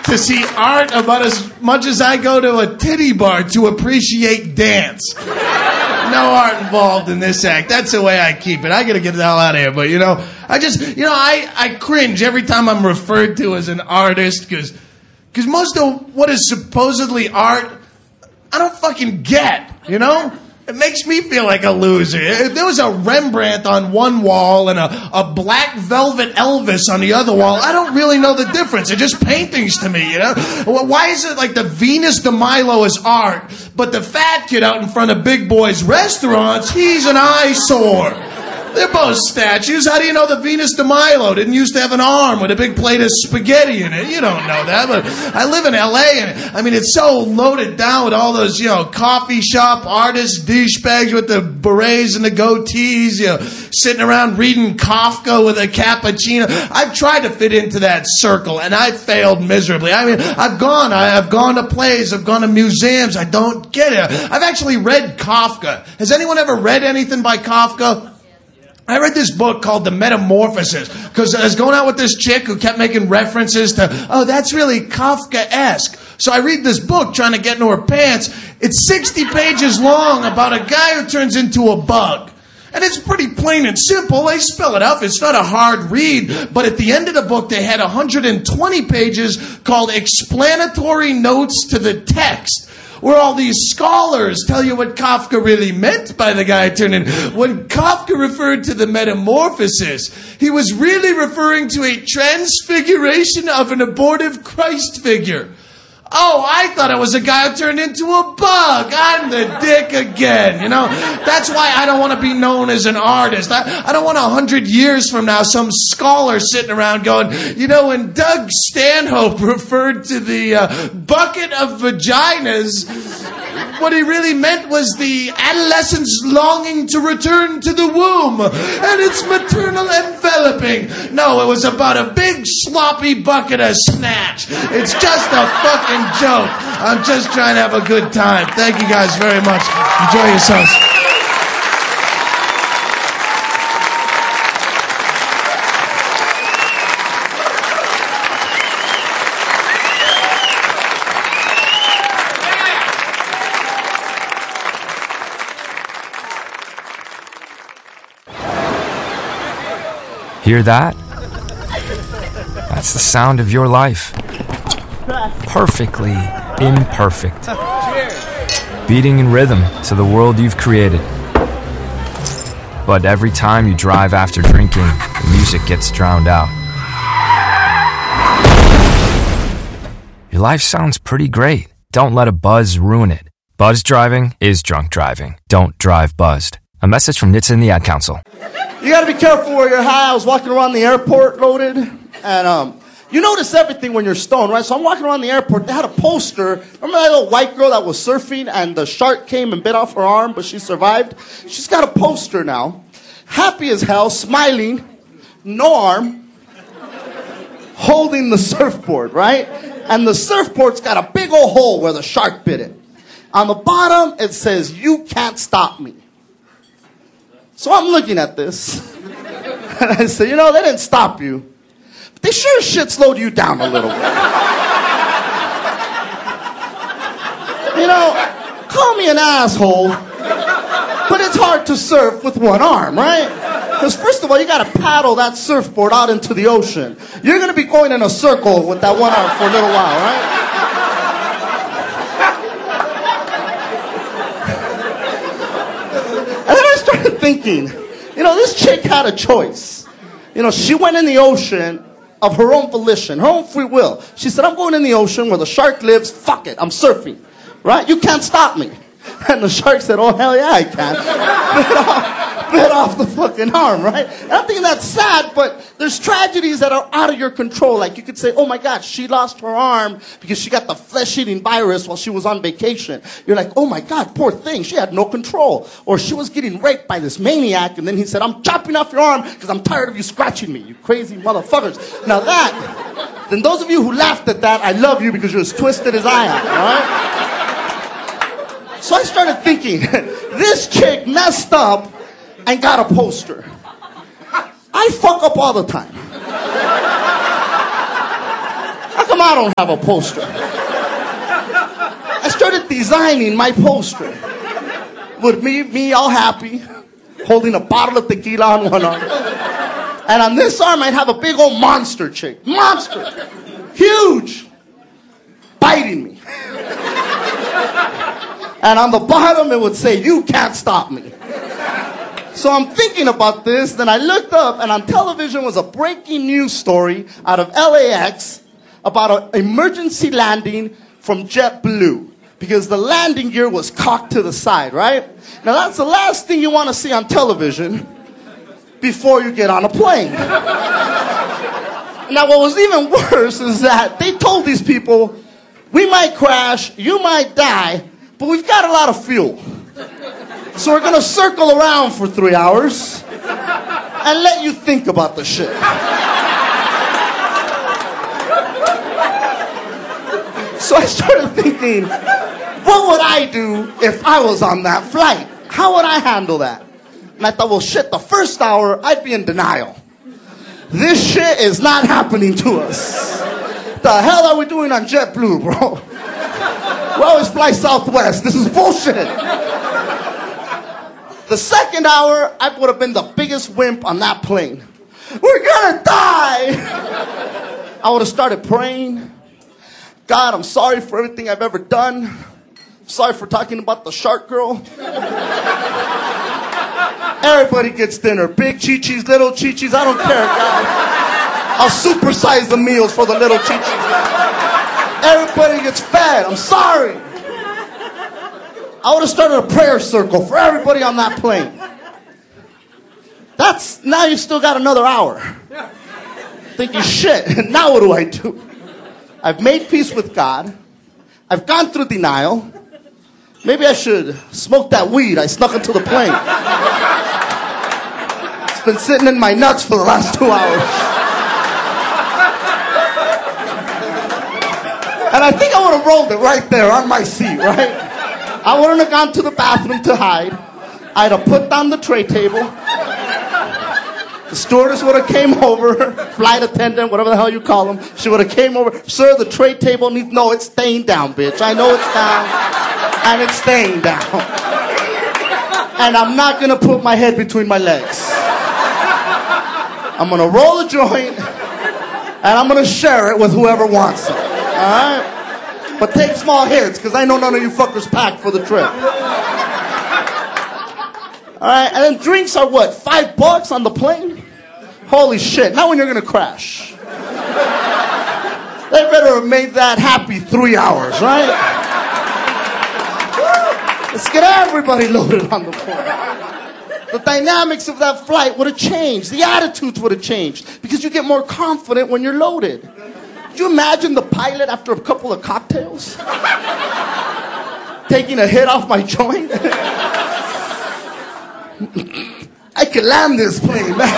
to see art about as much as I go to a titty bar to appreciate dance. No art involved in this act. That's the way I keep it. I gotta get the hell out of here. But, I cringe every time I'm referred to as an artist because most of what is supposedly art, I don't fucking get, It makes me feel like a loser. If there was a Rembrandt on one wall and a black velvet Elvis on the other wall, I don't really know the difference. They're just paintings to me, Why is it like the Venus de Milo is art, but the fat kid out in front of Big Boy's restaurants, he's an eyesore? They're both statues. How do you know the Venus de Milo didn't used to have an arm with a big plate of spaghetti in it? You don't know that, but I live in L.A., and, it's so loaded down with all those, coffee shop artists, douchebags with the berets and the goatees, sitting around reading Kafka with a cappuccino. I've tried to fit into that circle, and I've failed miserably. I've gone to plays, I've gone to museums. I don't get it. I've actually read Kafka. Has anyone ever read anything by Kafka? I read this book called The Metamorphosis because I was going out with this chick who kept making references to, that's really Kafka-esque. So I read this book trying to get into her pants. It's 60 pages long about a guy who turns into a bug. And it's pretty plain and simple. They spell it out. It's not a hard read. But at the end of the book, they had 120 pages called Explanatory Notes to the Text, where all these scholars tell you what Kafka really meant by the guy turning. When Kafka referred to the metamorphosis, he was really referring to a transfiguration of an abortive Christ figure. Oh, I thought it was a guy who turned into a bug. I'm the dick again, That's why I don't want to be known as an artist. I don't want 100 years from now some scholar sitting around going, when Doug Stanhope referred to the bucket of vaginas, what he really meant was the adolescent's longing to return to the womb and its maternal enveloping. No, it was about a big sloppy bucket of snatch. It's just a fucking joke. I'm just trying to have a good time. Thank you guys very much. Enjoy yourselves. Hear that? That's the sound of your life. Perfectly imperfect. Beating in rhythm to the world you've created. But every time you drive after drinking, the music gets drowned out. Your life sounds pretty great. Don't let a buzz ruin it. Buzz driving is drunk driving. Don't drive buzzed. A message from NHTSA and the Ad Council. You gotta be careful where you're high. I was walking around the airport loaded, and you notice everything when you're stoned, right? So I'm walking around the airport. They had a poster. Remember that little white girl that was surfing and the shark came and bit off her arm, but she survived? She's got a poster now. Happy as hell, smiling, no arm, holding the surfboard, right? And the surfboard's got a big old hole where the shark bit it. On the bottom, it says, "You can't stop me." So I'm looking at this, and I say, they didn't stop you. But they sure as shit slowed you down a little bit. Call me an asshole, but it's hard to surf with one arm, right? Because first of all, you got to paddle that surfboard out into the ocean. You're going to be going in a circle with that one arm for a little while, right? Thinking, this chick had a choice. She went in the ocean of her own volition, her own free will. She said, I'm going in the ocean where the shark lives. Fuck it, I'm surfing. Right? You can't stop me. And the shark said, oh, hell yeah, I can. Bit off the fucking arm, right? And I'm thinking that's sad, but there's tragedies that are out of your control. Like you could say, oh my God, she lost her arm because she got the flesh-eating virus while she was on vacation. You're like, oh my God, poor thing, she had no control. Or she was getting raped by this maniac, and then he said, I'm chopping off your arm because I'm tired of you scratching me, you crazy motherfuckers. Now then those of you who laughed at that, I love you because you're as twisted as I am, all right? So I started thinking, this chick messed up and got a poster. I fuck up all the time. How come I don't have a poster? I started designing my poster. With me all happy, holding a bottle of tequila on one arm. And on this arm, I'd have a big old monster chick. Monster. Huge. Biting me. And on the bottom, it would say, "You can't stop me." So I'm thinking about this, then I looked up, and on television was a breaking news story out of LAX about an emergency landing from JetBlue. Because the landing gear was cocked to the side, right? Now that's the last thing you want to see on television before you get on a plane. Now what was even worse is that they told these people, "We might crash, you might die, but we've got a lot of fuel. So we're going to circle around for 3 hours and let you think about the shit." So I started thinking, what would I do if I was on that flight? How would I handle that? And I thought, well, shit, the first hour, I'd be in denial. This shit is not happening to us. The hell are we doing on JetBlue, bro? We always fly Southwest. This is bullshit. The second hour, I would have been the biggest wimp on that plane. We're gonna die! I would have started praying. God, I'm sorry for everything I've ever done. I'm sorry for talking about the shark girl. Everybody gets dinner. Big chi-chis, little chi-chis, I don't care, God. I'll supersize the meals for the little chi-chis. Everybody gets fed. I'm sorry. I would have started a prayer circle for everybody on that plane. Now you still got another hour. Thinking, shit, now what do I do? I've made peace with God. I've gone through denial. Maybe I should smoke that weed I snuck into the plane. It's been sitting in my nuts for the last 2 hours. And I think I would have rolled it right there on my seat, right? I wouldn't have gone to the bathroom to hide. I'd have put down the tray table. The stewardess would have came over, flight attendant, whatever the hell you call them. She would have came over. "Sir, the tray table needs..." "No, it's staying down, bitch. I know it's down, and it's staying down. And I'm not going to put my head between my legs. I'm going to roll a joint, and I'm going to share it with whoever wants it. All right? But take small hits, because I know none of you fuckers packed for the trip. All right, and then drinks are what, $5 on the plane? Holy shit, now when you're gonna crash. They better have made that happy 3 hours, right? Let's get everybody loaded on the plane. The dynamics of that flight would have changed. The attitudes would have changed. Because you get more confident when you're loaded. Could you imagine the pilot after a couple of cocktails? Taking a hit off my joint? I could land this plane, man.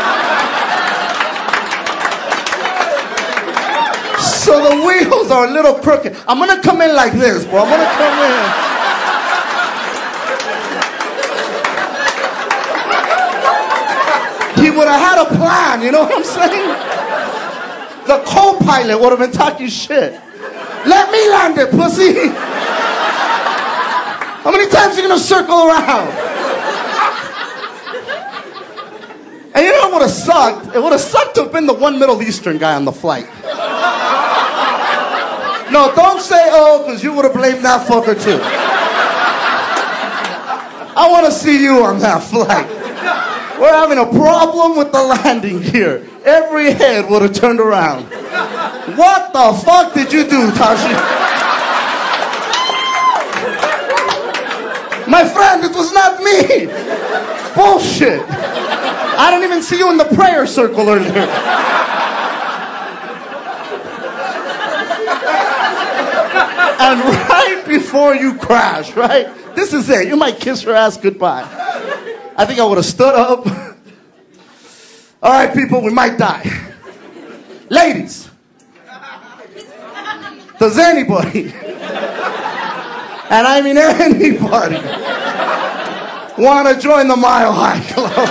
So the wheels are a little crooked. I'm gonna come in like this, bro. I'm gonna come in. He would have had a plan, you know what I'm saying? The co-pilot would have been talking shit. "Let me land it, pussy." How many times are you gonna circle around? And you know what would have sucked? It would have sucked to have been the one Middle Eastern guy on the flight. No, don't say, "oh," because you would have blamed that fucker too. I want to see you on that flight. We're having a problem with the landing gear. Every head would have turned around. What the fuck did you do, Tashi? My friend, it was not me. Bullshit. I didn't even see you in the prayer circle earlier. And right before you crash, right? This is it. You might kiss her ass goodbye. I think I would have stood up. All right, people, we might die. Ladies, does anybody, and I mean anybody, want to join the Mile High Club?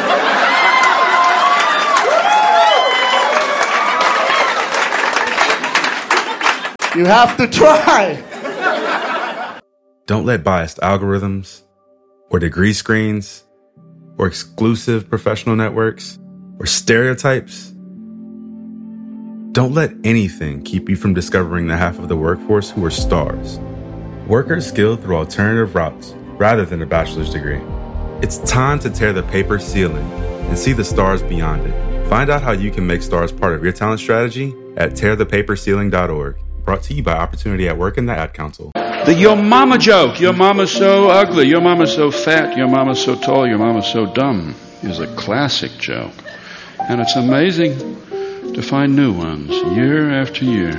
You have to try. Don't let biased algorithms or degree screens or exclusive professional networks or stereotypes. Don't let anything keep you from discovering the half of the workforce who are stars. Workers skilled through alternative routes rather than a bachelor's degree. It's time to tear the paper ceiling and see the stars beyond it. Find out how you can make stars part of your talent strategy at tearthepaperceiling.org. Brought to you by Opportunity at Work and the Ad Council. The your mama joke, your mama's so ugly, your mama's so fat, your mama's so tall, your mama's so dumb, is a classic joke. And it's amazing to find new ones year after year.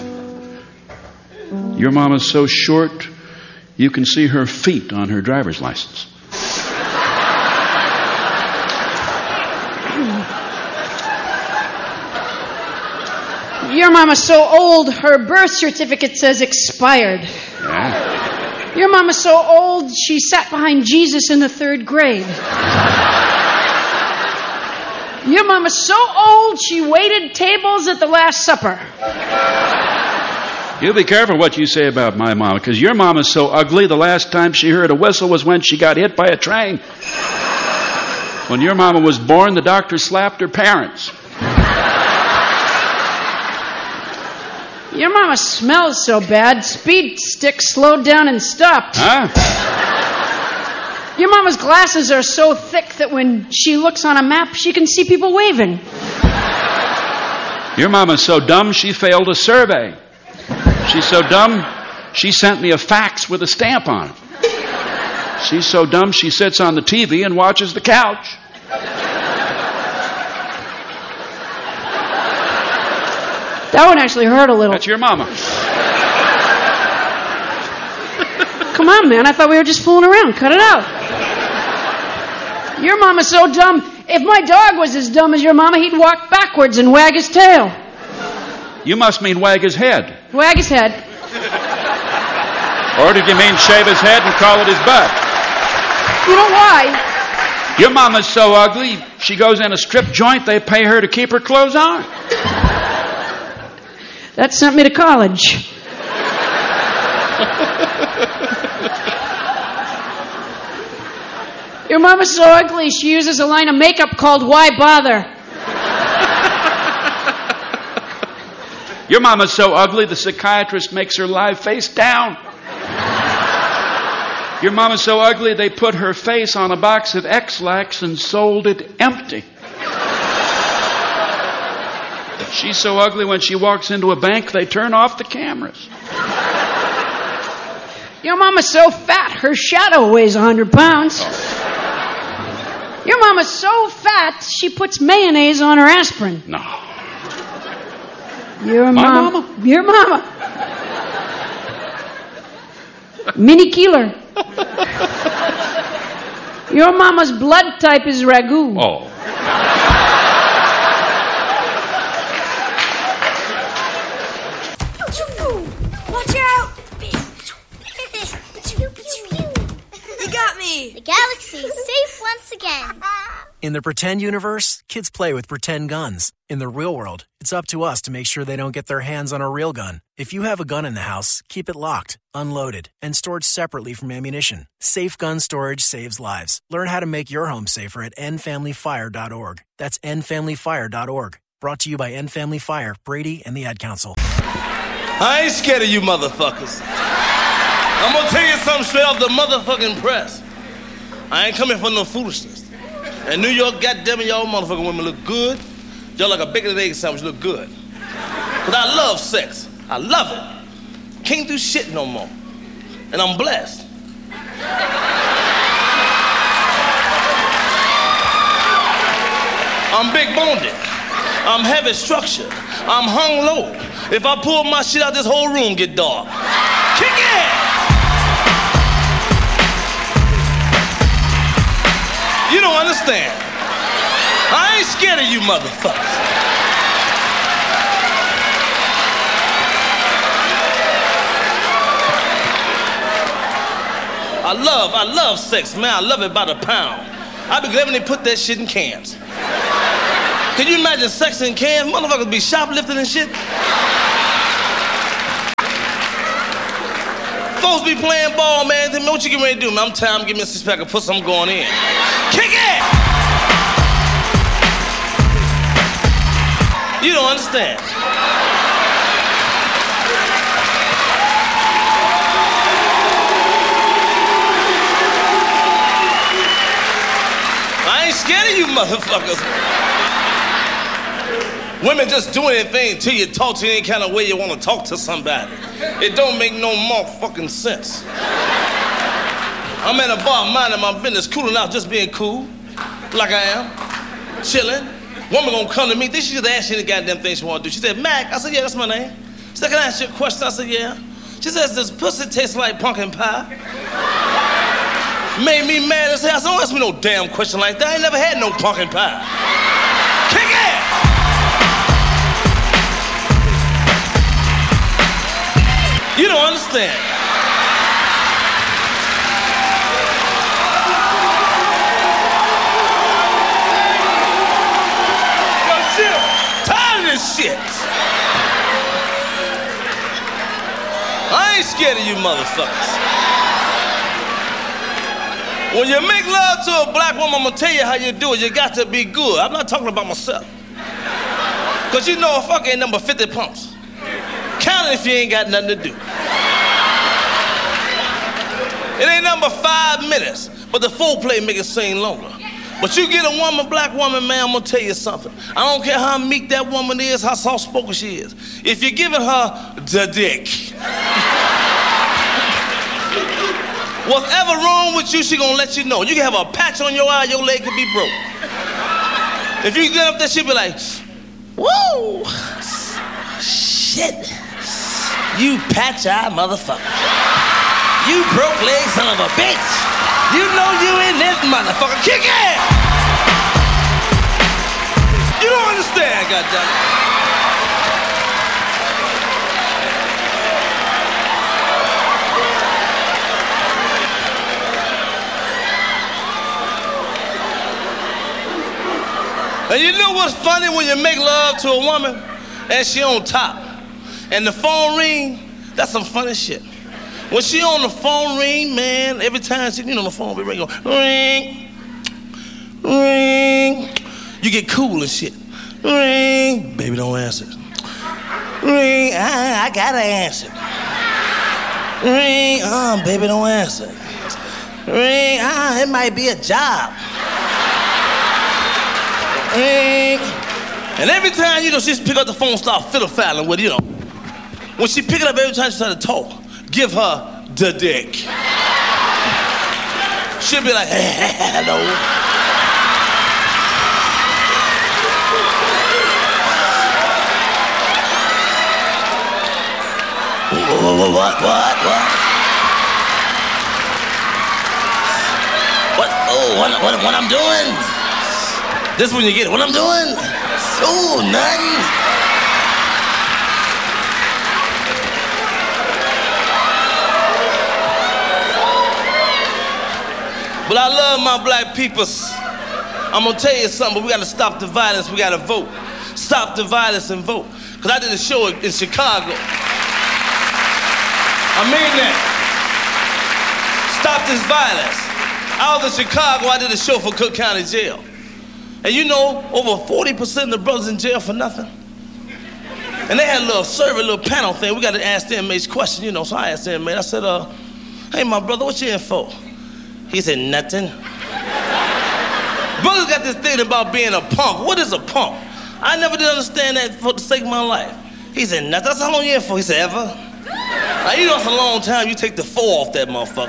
Your mama's so short, you can see her feet on her driver's license. Your mama's so old, her birth certificate says expired. Yeah. Your mama's so old, she sat behind Jesus in the 3rd grade. Your mama's so old, she waited tables at the Last Supper. You be careful what you say about my mama, because your mama's so ugly, the last time she heard a whistle was when she got hit by a train. When your mama was born, the doctor slapped her parents. Your mama smells so bad, speed stick slowed down and stopped. Huh? Your mama's glasses are so thick that when she looks on a map, she can see people waving. Your mama's so dumb, she failed a survey. She's so dumb, she sent me a fax with a stamp on it. She's so dumb, she sits on the TV and watches the couch. That one actually hurt a little. That's your mama. Come on, man. I thought we were just fooling around. Cut it out. Your mama's so dumb. If my dog was as dumb as your mama, he'd walk backwards and wag his tail. You must mean wag his head. Wag his head. Or did you mean shave his head and call it his butt? You know why? Your mama's so ugly, she goes in a strip joint, they pay her to keep her clothes on. That sent me to college. Your mama's so ugly, she uses a line of makeup called Why Bother? Your mama's so ugly, the psychiatrist makes her lie face down. Your mama's so ugly, they put her face on a box of X-Lax and sold it empty. She's so ugly, when she walks into a bank, they turn off the cameras. Your mama's so fat, her shadow weighs 100 pounds. Your mama's so fat, she puts mayonnaise on her aspirin. No. Your My mama? Your mama. Mini Keeler. Your mama's blood type is ragu. Oh. Watch out! You got me! The galaxy is safe once again. In the pretend universe, kids play with pretend guns. In the real world, it's up to us to make sure they don't get their hands on a real gun. If you have a gun in the house, keep it locked, unloaded, and stored separately from ammunition. Safe gun storage saves lives. Learn how to make your home safer at endfamilyfire.org. That's endfamilyfire.org. Brought to you by End Family Fire, Brady, and the Ad Council. I ain't scared of you motherfuckers. I'm gonna tell you something straight off the motherfucking press. I ain't coming for no foolishness. In New York, goddammit, y'all motherfucking women look good. Y'all like a bacon and egg sandwich look good. But I love sex. I love it. Can't do shit no more. And I'm blessed. I'm big boned. I'm heavy structured. I'm hung low. If I pull my shit out, this whole room get dark. Kick it! You don't understand. I ain't scared of you motherfuckers. I love sex, man. I love it by the pound. I be glad when they put that shit in cans. Can you imagine sex in cans? Motherfuckers be shoplifting and shit. Folks be playing ball, man. Then what you getting ready to do, man? I'm tired. Give me a six-pack of pussy. I'm going in. Kick it! You don't understand. I ain't scared of you motherfuckers. Women just do anything till you talk to any kind of way you want to talk to somebody. It don't make no motherfucking sense. I'm at a bar minding my business, cooling out, just being cool, like I am, chilling. Woman gonna come to me, she just ask you any goddamn thing she wanna do. She said, Mac. I said, yeah, that's my name. She said, can I ask you a question? I said, yeah. She says, does pussy taste like pumpkin pie? Made me mad as hell. I said, don't ask me no damn question like that. I ain't never had no pumpkin pie. Kick it! You don't understand. Yo, Jim, tired of this shit. I ain't scared of you motherfuckers. When you make love to a black woman, I'm gonna tell you how you do it. You got to be good. I'm not talking about myself. Cause you know a fuck ain't number 50 pumps. Count it if you ain't got nothing to do. It ain't number 5 minutes, but the foreplay make it seem longer. But you get a woman, black woman, man, I'm gonna tell you something. I don't care how meek that woman is, how soft-spoken she is. If you're giving her the dick, whatever wrong with you, she gonna let you know. You can have a patch on your eye, your leg could be broke. If you get up there, she'll be like, whoa, shit. You patch-eye motherfucker. You broke leg son of a bitch. You know you in this motherfucker. Kick it! You don't understand, goddammit. And you know what's funny when you make love to a woman and she on top and the phone ring? That's some funny shit. When she on the phone ring, man, every time she, the phone be ringing, ring, ring. You get cool and shit. Ring, baby, don't answer. Ring, I gotta answer. Ring, baby, don't answer. Ring, it might be a job. Ring. And every time, she pick up the phone, start fiddle-faddling with, When she pick it up every time she started to talk, give her the dick. She'll be like, hello. What? What? Oh, what I'm doing? This when you get it. What I'm doing? Oh, nothing. But I love my black peoples. I'm gonna tell you something, but we gotta stop the violence, we gotta vote. Stop the violence and vote. Cause I did a show in Chicago. I mean that. Stop this violence. I was in Chicago, I did a show for Cook County Jail. And over 40% of the brothers in jail for nothing. And they had a little survey, a little panel thing. We gotta ask the inmates questions, So I asked the inmate, I said, hey, my brother, what you in for? He said, nothing. Brothers got this thing about being a punk. What is a punk? I never did understand that for the sake of my life. He said, nothing. That's how long you in for? He said, ever? Now, it's a long time. You take the 4 off that motherfucker.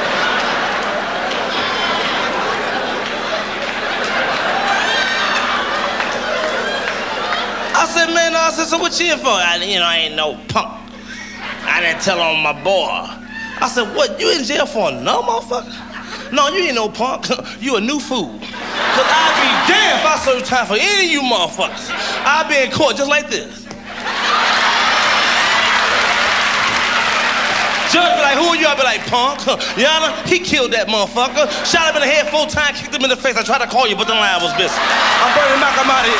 I said, man, so what you in for? I ain't no punk. I didn't tell on my boy. I said, what, you in jail for another motherfucker? No, you ain't no punk. You a new fool. Cause I'd be damned if I serve time for any of you motherfuckers. I'd be in court just like this. Judge be like, who are you? I'd be like, punk. Your Honor, he killed that motherfucker. Shot him in the head 4 times, kicked him in the face. I tried to call you, but the line was busy. I'm burning back, I'm out of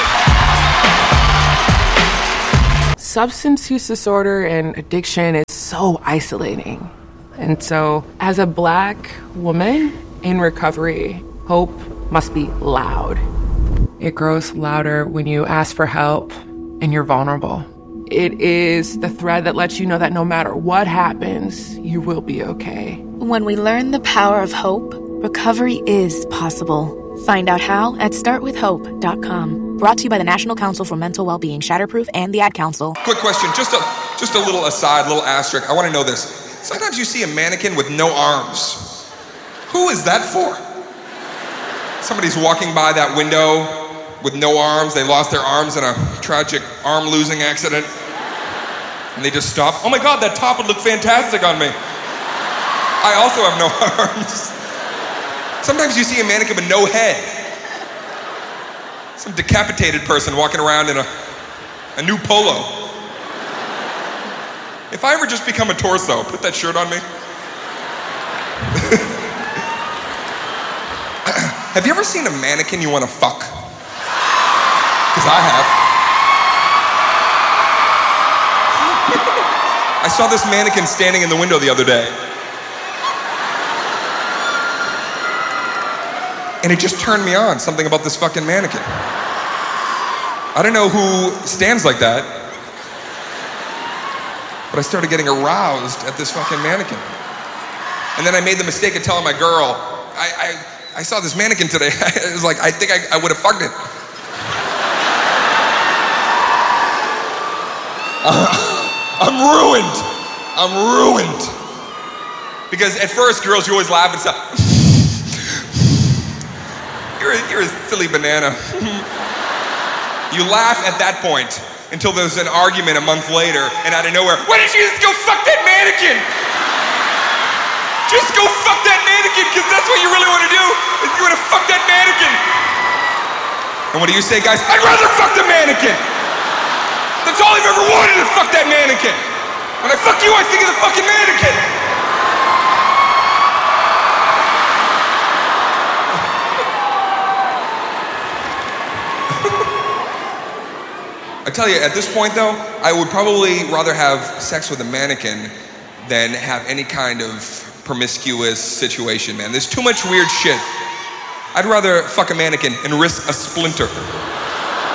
here. Substance use disorder and addiction is so isolating. And so as a Black woman in recovery, hope must be loud. It grows louder when you ask for help and you're vulnerable. It is the thread that lets you know that no matter what happens, you will be okay. When we learn the power of hope, recovery is possible. Find out how at startwithhope.com. Brought to you by the National Council for Mental Wellbeing, Shatterproof, and the Ad Council. Quick question, just a little aside, little asterisk. I want to know this. Sometimes you see a mannequin with no arms. Who is that for? Somebody's walking by that window with no arms. They lost their arms in a tragic arm-losing accident. And they just stop. Oh my God, that top would look fantastic on me. I also have no arms. Sometimes you see a mannequin with no head. Some decapitated person walking around in a new polo. If I ever just become a torso, put that shirt on me. Have you ever seen a mannequin you want to fuck? Because I have. I saw this mannequin standing in the window the other day. And it just turned me on, something about this fucking mannequin. I don't know who stands like that, but I started getting aroused at this fucking mannequin. And then I made the mistake of telling my girl, I saw this mannequin today. It was like, I think I would have fucked it. I'm ruined. I'm ruined. Because at first, girls, you always laugh and stuff. You're a silly banana. You laugh at that point until there's an argument a month later, and out of nowhere, why didn't you just go fuck that mannequin? Just go fuck that mannequin, because that's what you really want to do, is you want to fuck that mannequin. And what do you say, guys? I'd rather fuck the mannequin. That's all I've ever wanted, is fuck that mannequin. When I fuck you, I think of the fucking mannequin. I tell you, at this point though, I would probably rather have sex with a mannequin than have any kind of promiscuous situation, man. There's too much weird shit. I'd rather fuck a mannequin and risk a splinter.